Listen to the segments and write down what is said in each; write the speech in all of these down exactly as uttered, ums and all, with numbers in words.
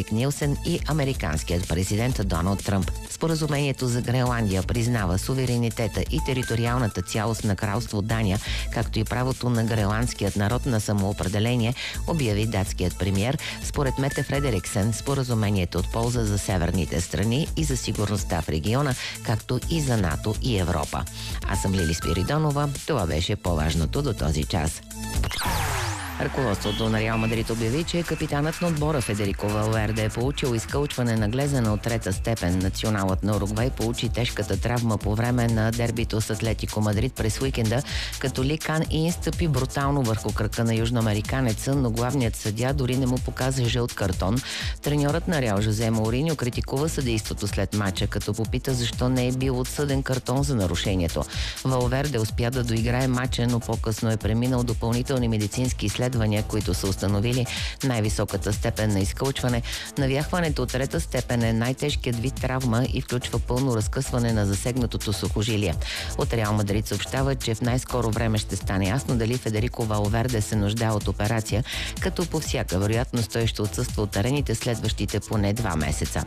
Ерик Нилсен и американският президент Доналд Тръмп. Споразумението за Гренландия признава суверенитета и териториалната цялост на кралство Дания, както и правото на гренландският народ на самоопределение, обяви датският премиер. Според Мете Фредериксен, споразумението от полза за северните страни и за сигурността в региона, както и за НАТО и Европа. Аз съм Лили Спиридонова. Това беше по-важното до този час. Ръководството на Реал Мадрид обяви, че капитанът на отбора Федерико Валверде е получил изкълчване на глезена от трета степен. Националът на Уругвай получи тежката травма по време на дербито с Атлетико Мадрид през уикенда, като Ли Кан и инстъпи брутално върху кръка на южноамериканеца, но главният съдия дори не му показа жълт картон. Треньорът на Реал Жозе Мауриньо критикува съдейството след мача, като попита защо не е бил отсъден картон за нарушението. Валверде успя да доиграе мача, но по-късно е преминал допълнителни медицински изследвания, които са установили най-високата степен на изкълчване. Навяхването от трета степен е най-тежкият вид травма и включва пълно разкъсване на засегнатото сухожилие. От Реал Мадрид съобщават, че в най-скоро време ще стане ясно дали Федерико Валверде се нуждае от операция, като по всяка вероятност той ще отсъства от арените следващите поне два месеца.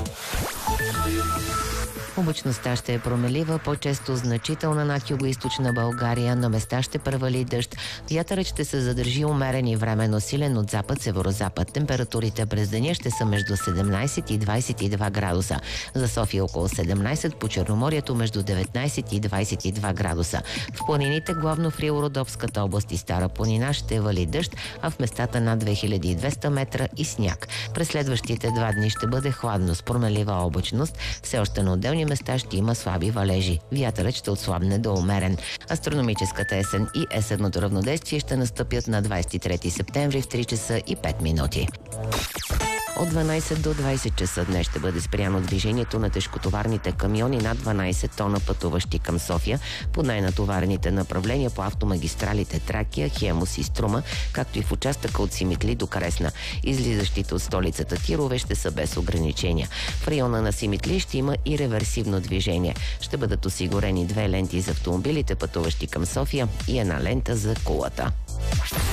Облачността ще е промелива, по-често значителна над югоизточна България, на места ще превали дъжд. Вятърът ще се задържи умерен и временно силен от запад-северозапад. Температурите през деня ще са между седемнайсет и двайсет и два градуса. За София около седемнайсет, по Черноморието между деветнайсет и двайсет и два градуса. В планините, главно в Рило-Родопската област и Стара планина, ще вали дъжд, а в местата над две хиляди и двеста метра и сняг. През следващите два дни ще бъде хладно с промелива облачност. Все още на отделни места ще има слаби валежи. Вятърът ще отслабне до умерен. Астрономическата есен и есенното равнодействие ще настъпят на двайсет и трети септември в три часа и пет минути. От дванайсет до двайсет часа днес ще бъде спряно движението на тежкотоварните камиони над дванайсет тона, пътуващи към София по най-натоварените направления по автомагистралите Тракия, Хемус и Струма, както и в участъка от Симитли до Кресна. Излизащите от столицата тирове ще са без ограничения. В района на Симитли ще има и реверсивно движение. Ще бъдат осигурени две ленти за автомобилите, пътуващи към София, и една лента за колата.